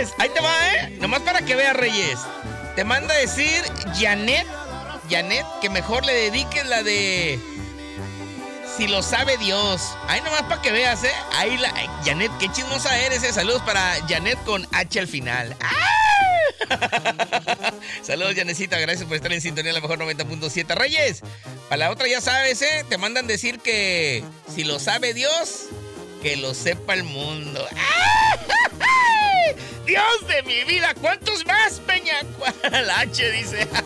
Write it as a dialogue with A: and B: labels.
A: Reyes, ahí te va, nomás para que veas, Reyes. Te manda a decir Janet, que mejor le dediques la de Si lo sabe Dios. Ahí nomás para que veas, Ahí Janet, qué chismosa eres, Saludos para Janet con H al final. Saludos, Janecita, gracias por estar en sintonía, a la mejor 90.7. Reyes, para la otra ya sabes, te mandan decir que si lo sabe Dios, que lo sepa el mundo. Dios de mi vida, ¿cuántos más, Peña? ¿Cuál H dice?